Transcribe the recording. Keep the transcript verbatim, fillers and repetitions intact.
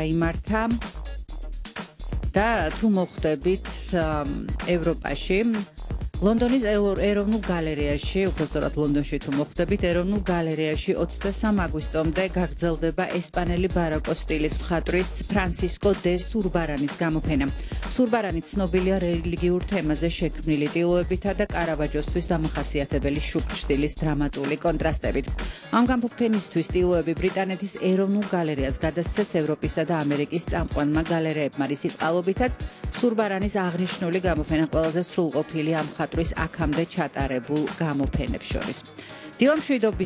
გაიმართა და თუ მოხვდებით ევროპაში ლონდონის ეროვნულ გალერეაში, უბრალოდ ლონდონში თუ მოხვდებით, ეროვნულ გალერეაში ოცდასამ აგვისტომდე გაგრძელდება ესპანელი ბაროკოს სტილის მხატვრის ფრანსისკო დე სურბარანის გამოფენა. სურბარანი ცნობილია რელიგიურ თემაზე შექმნილი ტილოებითა და კარავაჯოსთვის დამახასიათებელი შუქ სტილის დრამატული კონტრასტებით. ამ გამოფენისთვის ტილოები ბრიტანეთის ეროვნულ გალერეას გადასცეს ევროპისა და ამერიკის წამყვანმა გალერეებმა, რის წყალობითაც სურბარანის აღნიშნული გამოფენა ყველაზე სრულყოფილი ამ მხატვრის აქამდე ჩატარებულ გამოფენებს შორის. დილამშვიდობის